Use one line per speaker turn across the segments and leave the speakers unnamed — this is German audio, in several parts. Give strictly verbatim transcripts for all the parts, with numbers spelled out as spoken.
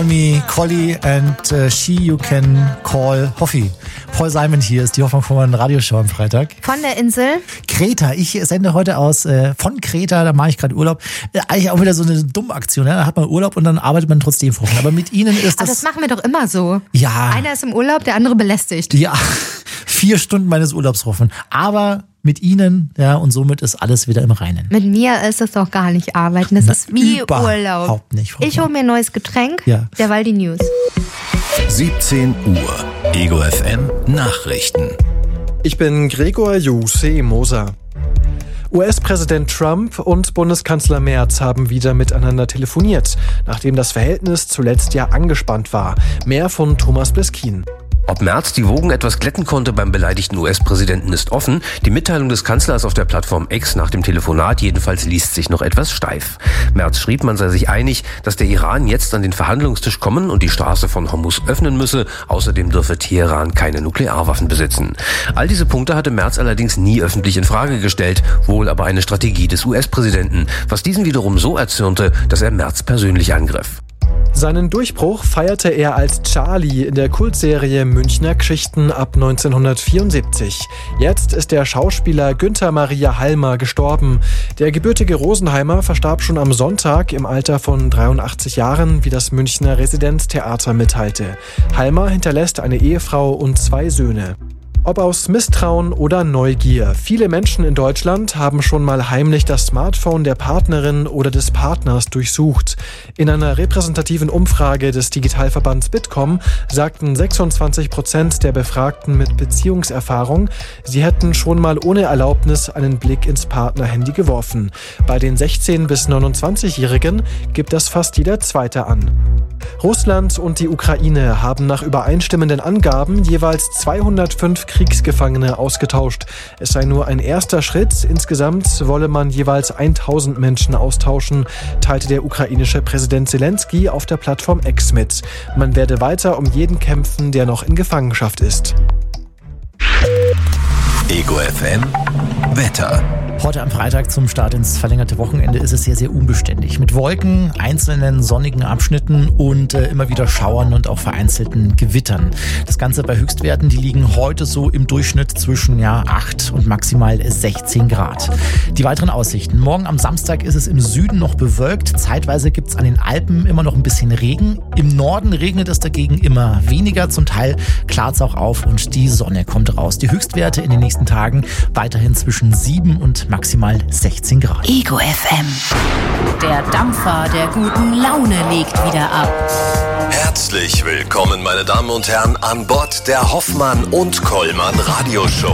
Me, Collie and uh, she you can call Hoffi. Paul Simon hier ist die Hoffmann von Radioshow am Freitag.
Von der Insel?
Kreta. Ich sende heute aus äh, von Kreta, da mache ich gerade Urlaub. Äh, eigentlich auch wieder so eine dumme Aktion. Ja? Da hat man Urlaub und dann arbeitet man trotzdem vor. Aber mit Ihnen ist das...
Aber das machen wir doch immer so.
Ja.
Einer ist im Urlaub, der andere belästigt.
Ja, vier Stunden meines Urlaubs rufen. Aber... mit Ihnen, ja, und somit ist alles wieder im Reinen.
Mit mir ist es doch gar nicht arbeiten, das
Na,
ist wie
überhaupt
Urlaub.
Überhaupt nicht.
Ich hole mir ein neues Getränk,
ja.
derweil die News.
siebzehn Uhr, Ego F M Nachrichten.
Ich bin Gregor Juse Moser. U S-Präsident Trump und Bundeskanzler Merz haben wieder miteinander telefoniert, nachdem das Verhältnis zuletzt ja angespannt war. Mehr von Thomas Bleskin.
Ob Merz die Wogen etwas glätten konnte beim beleidigten U S-Präsidenten ist offen. Die Mitteilung des Kanzlers auf der Plattform X nach dem Telefonat jedenfalls liest sich noch etwas steif. Merz schrieb, man sei sich einig, dass der Iran jetzt an den Verhandlungstisch kommen und die Straße von Hormuz öffnen müsse. Außerdem dürfe Teheran keine Nuklearwaffen besitzen. All diese Punkte hatte Merz allerdings nie öffentlich in Frage gestellt, wohl aber eine Strategie des U S-Präsidenten, was diesen wiederum so erzürnte, dass er Merz persönlich angriff.
Seinen Durchbruch feierte er als Charlie in der Kultserie Münchner Geschichten ab neunzehnhundertvierundsiebzig. Jetzt ist der Schauspieler Günther Maria Halmer gestorben. Der gebürtige Rosenheimer verstarb schon am Sonntag im Alter von dreiundachtzig Jahren, wie das Münchner Residenztheater mitteilte. Halmer hinterlässt eine Ehefrau und zwei Söhne. Ob aus Misstrauen oder Neugier, viele Menschen in Deutschland haben schon mal heimlich das Smartphone der Partnerin oder des Partners durchsucht. In einer repräsentativen Umfrage des Digitalverbands Bitkom sagten sechsundzwanzig Prozent der Befragten mit Beziehungserfahrung, sie hätten schon mal ohne Erlaubnis einen Blick ins Partnerhandy geworfen. Bei den sechzehn- bis neunundzwanzigjährigen gibt das fast jeder Zweite an. Russland und die Ukraine haben nach übereinstimmenden Angaben jeweils zweihundertfünf Kriegsgefangene ausgetauscht. Es sei nur ein erster Schritt. Insgesamt wolle man jeweils tausend Menschen austauschen, teilte der ukrainische Präsident Zelensky auf der Plattform X mit. Man werde weiter um jeden kämpfen, der noch in Gefangenschaft ist.
Ego F M Wetter.
Heute am Freitag zum Start ins verlängerte Wochenende ist es sehr, sehr unbeständig. Mit Wolken, einzelnen sonnigen Abschnitten und äh, immer wieder Schauern und auch vereinzelten Gewittern. Das Ganze bei Höchstwerten, die liegen heute so im Durchschnitt zwischen ja, acht und maximal sechzehn Grad. Die weiteren Aussichten. Morgen am Samstag ist es im Süden noch bewölkt. Zeitweise gibt es an den Alpen immer noch ein bisschen Regen. Im Norden regnet es dagegen immer weniger. Zum Teil klart es auch auf und die Sonne kommt raus. Die Höchstwerte in den nächsten Tagen weiterhin zwischen sieben und maximal sechzehn Grad.
Ego F M. Der Dampfer der guten Laune legt wieder ab.
Herzlich willkommen, meine Damen und Herren, an Bord der Hoffmann und Kollmann Radioshow.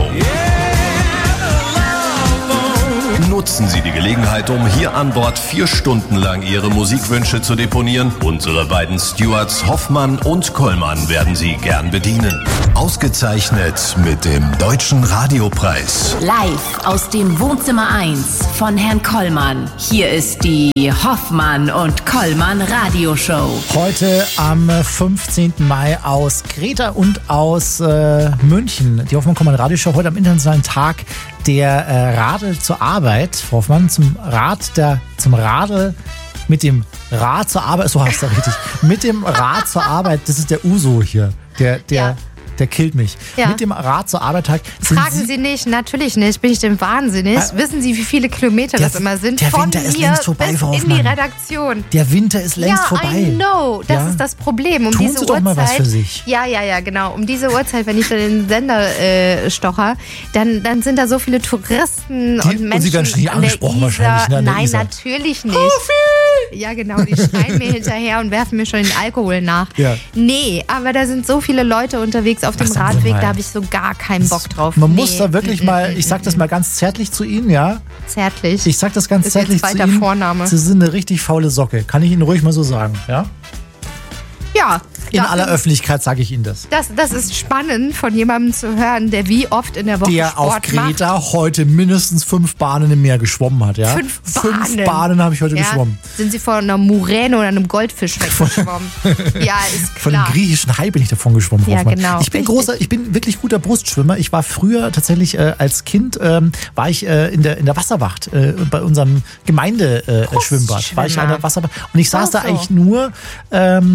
Nutzen Sie die Gelegenheit, um hier an Bord vier Stunden lang Ihre Musikwünsche zu deponieren. Unsere beiden Stewards Hoffmann und Kollmann werden Sie gern bedienen. Ausgezeichnet mit dem Deutschen Radiopreis.
Live aus dem Wohnzimmer eins von Herrn Kollmann. Hier ist die Hoffmann und Kollmann Radioshow.
Heute am fünfzehnten Mai aus Kreta und aus äh, München. Die Hoffmann-Kollmann Radioshow heute am internationalen Tag der äh, Radl zur Arbeit. Frau Hoffmann, zum Rad der, zum Radl mit dem Rad zur Arbeit, so heißt das richtig, mit dem Rad zur Arbeit, das ist der Uso hier, der, der,
Ja.
der killt mich.
Ja.
Mit dem Rad zur Arbeit halt.
Fragen Sie nicht, natürlich nicht. Bin ich denn wahnsinnig?
Ah,
Wissen Sie, wie viele Kilometer
der-
das immer sind?
der
Von
Winter ist
mir
längst vorbei,
bis
Frau
in die
Hoffmann.
Redaktion.
Der Winter ist längst
ja,
vorbei.
I know. Das
Ja.
ist das Problem. Um
Tun
diese
Sie doch
Uhrzeit,
mal was für sich.
Ja, ja, ja, genau. Um diese Uhrzeit, wenn ich dann den Sender äh, stocher, dann, dann sind da so viele Touristen
Die-
und
und
Menschen
Sie werden ständig
an der
angesprochen
Isar.
wahrscheinlich, ne, an der
Nein,
Isar.
natürlich nicht. Ja, genau. Die schreien mir hinterher und werfen mir schon den Alkohol nach.
Ja.
Nee, aber da sind so viele Leute unterwegs auf dem
Ach, sagen Sie
Radweg,
mal.
da habe ich so gar keinen Bock drauf.
Man
nee.
muss da wirklich mal, ich sag das mal ganz zärtlich zu Ihnen, ja.
Zärtlich.
Ich sag das ganz
Ist
zärtlich
jetzt
zu
zweiter
Ihnen.
Vorname.
Sie sind eine richtig faule Socke. Kann ich Ihnen ruhig mal so sagen, ja?
ja.
In
das,
aller Öffentlichkeit sage ich Ihnen das.
das, das ist spannend, von jemandem zu hören, der wie oft in der Woche
Der auf
Sport macht.
Kreta heute mindestens fünf Bahnen im Meer geschwommen hat, ja?
Fünf
Fünf
Bahnen.
Bahnen habe ich heute
Ja,
geschwommen.
sind Sie von einer Muräne oder einem Goldfisch weggeschwommen? Ja, ist
Von
klar.
dem griechischen Hai bin ich davon geschwommen. Frau
Ja,
Hoffmann.
genau.
Ich bin
Richtig.
großer, ich bin wirklich guter Brustschwimmer. Ich war früher tatsächlich äh, als Kind ähm, war ich äh, in der in der Wasserwacht äh, bei unserem Gemeindeschwimmbad. Äh, Schwimmbad. War ich an der Wasserwacht und ich saß
Ach
da
so.
eigentlich nur ähm,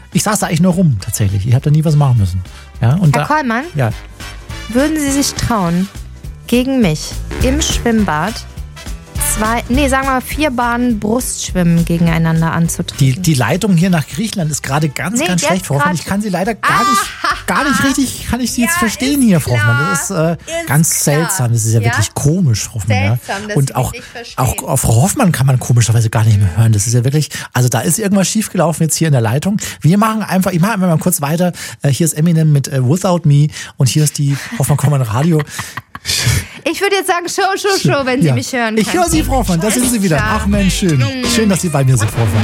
Ich saß da eigentlich nur rum, tatsächlich. Ich habe da nie was machen müssen. Ja, und
Herr
da,
Kollmann,
ja.
würden Sie sich trauen, gegen mich im Schwimmbad zwei, nee, sagen wir mal vier Bahnen Brustschwimmen gegeneinander anzutreten?
Die, die Leitung hier nach Griechenland ist gerade ganz,
Nee,
ganz
jetzt
schlecht, Frau Hoffmann.
grad-
Ich kann Sie leider gar nicht, gar nicht richtig, kann ich Sie jetzt
Ja,
verstehen
ist
hier, Frau Hoffmann.
klar.
Das ist, äh,
Ist
ganz
klar.
seltsam. Das ist ja,
Ja?
wirklich komisch, Frau Hoffmann.
Seltsam,
ja.
dass
Und
Sie
auch,
mich nicht verstehen.
auch auf Frau Hoffmann kann man komischerweise gar nicht mehr hören. Das ist ja wirklich, also da ist irgendwas schiefgelaufen jetzt hier in der Leitung. Wir machen einfach, ich mache einfach mal kurz weiter. Äh, hier ist Eminem mit äh, Without Me und hier ist die Hoffmann-Kollmann Radio.
Ich würde jetzt sagen, Show, Show, Show, wenn Sie
Ja.
mich hören
Ich höre Sie, Frau Hoffmann, da sind Sie wieder. Ach Mensch, schön. Schön, dass Sie bei mir sind, Frau Hoffmann.